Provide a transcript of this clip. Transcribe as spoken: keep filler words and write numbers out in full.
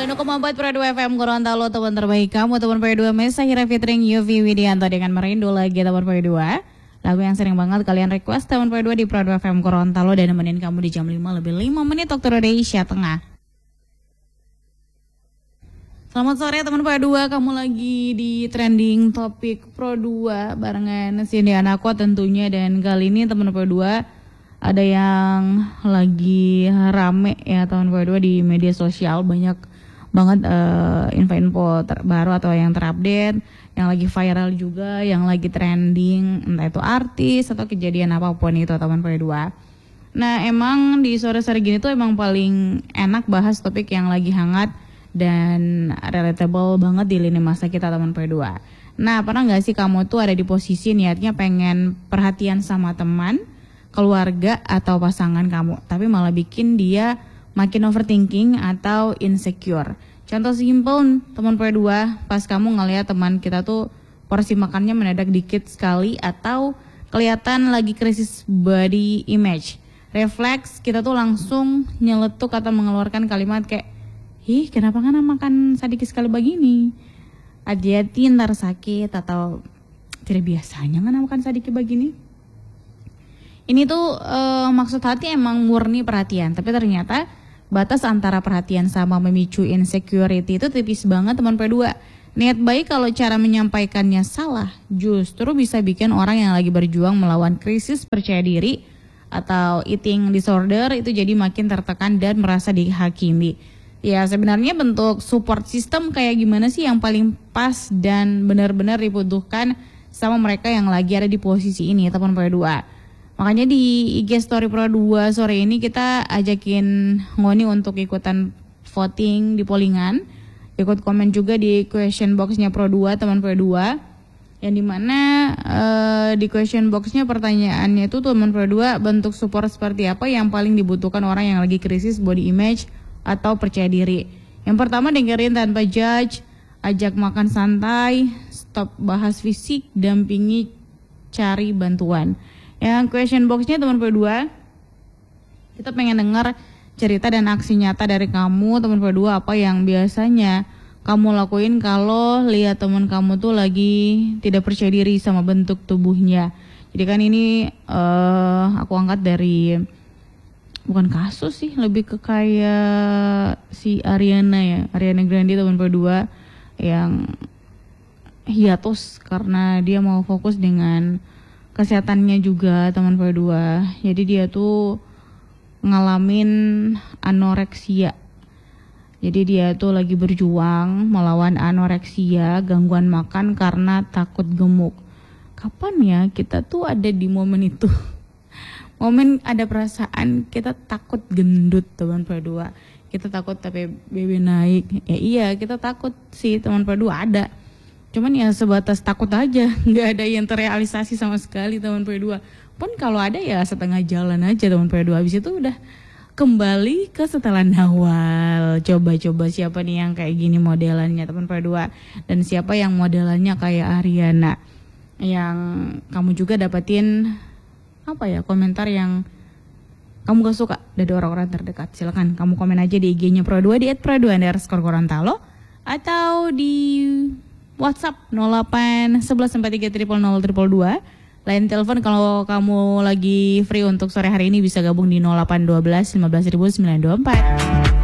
sembilan puluh koma empat Pro dua F M Gorontalo, teman terbaik kamu, teman Pro dua Mesa Hira featuring Yofi Widianto dengan Merindu Lagi, teman Pro dua. Lagu yang sering banget kalian request teman Pro dua di Pro dua F M Gorontalo dan nemenin kamu di jam lima lebih lima menit waktu Indonesia Tengah. Selamat sore teman Pro dua, kamu lagi di trending topik Pro dua barengan Cindy Anako tentunya, dan kali ini teman Pro dua ada yang lagi rame ya teman Pro dua di media sosial, banyak banget uh, info-info terbaru atau yang terupdate, yang lagi viral juga, yang lagi trending, entah itu artis atau kejadian apapun itu teman Pro dua. Nah emang di sore-sore gini tuh emang paling enak bahas topik yang lagi hangat dan relatable banget di lini masa kita teman Pro dua. Nah pernah gak sih kamu tuh ada di posisi niatnya pengen perhatian sama teman, keluarga atau pasangan kamu, tapi malah bikin dia makin overthinking atau insecure. Contoh simpel teman Pro dua, pas kamu ngeliat teman kita tuh porsi makannya mendadak dikit sekali atau kelihatan lagi krisis body image, refleks kita tuh langsung nyeletuk atau mengeluarkan kalimat kayak, ih kenapa kan makan sedikit sekali begini, hati-hati ntar sakit, atau tidak biasanya kan makan sedikit begini. Ini tuh e, maksud hati emang murni perhatian, tapi ternyata batas antara perhatian sama memicu insecurity itu tipis banget teman Pro dua. Niat baik kalau cara menyampaikannya salah, justru bisa bikin orang yang lagi berjuang melawan krisis percaya diri atau eating disorder itu jadi makin tertekan dan merasa dihakimi. Ya sebenarnya bentuk support system kayak gimana sih yang paling pas dan benar-benar dibutuhkan sama mereka yang lagi ada di posisi ini teman Pro dua. Makanya di I G Story Pro dua sore ini kita ajakin Ngoni untuk ikutan voting di pollingan, ikut komen juga di question boxnya Pro dua teman Pro dua, yang dimana uh, di question boxnya pertanyaannya itu teman Pro dua, bentuk support seperti apa yang paling dibutuhkan orang yang lagi krisis body image atau percaya diri. Yang pertama, dengerin tanpa judge, ajak makan santai, stop bahas fisik, dampingi cari bantuan. Yang question boxnya teman Pro dua, kita pengen dengar cerita dan aksi nyata dari kamu teman Pro dua, apa yang biasanya kamu lakuin kalau lihat teman kamu tuh lagi tidak percaya diri sama bentuk tubuhnya. Jadi kan ini uh, aku angkat dari, bukan kasus sih, lebih ke kayak si Ariana ya, Ariana Grande teman Pro dua yang hiatus karena dia mau fokus dengan kesehatannya juga teman Pro dua. Jadi dia tuh ngalamin anoreksia. Jadi dia tuh lagi berjuang melawan anoreksia, gangguan makan karena takut gemuk. Kapan ya kita tuh ada di momen itu? Momen ada perasaan kita takut gendut teman Pro dua. Kita takut tapi B B naik. Ya iya, kita takut sih teman Pro dua ada. Cuman ya sebatas takut aja, nggak ada yang terrealisasi sama sekali teman Pro dua. Pun kalau ada ya setengah jalan aja teman Pro dua. Habis itu udah kembali ke setelan awal. Coba-coba siapa nih yang kayak gini modelannya teman Pro dua, dan siapa yang modelannya kayak Ariana. Yang kamu juga dapetin apa ya, komentar yang kamu gak suka dari orang-orang terdekat. Silakan kamu komen aja di I G-nya Pro dua di et pro dua underscore Gorontalo atau di WhatsApp nol delapan satu satu empat tiga nol nol nol dua dua. Lain telepon kalau kamu lagi free untuk sore hari ini bisa gabung di nol delapan satu dua lima belas sembilan dua empat.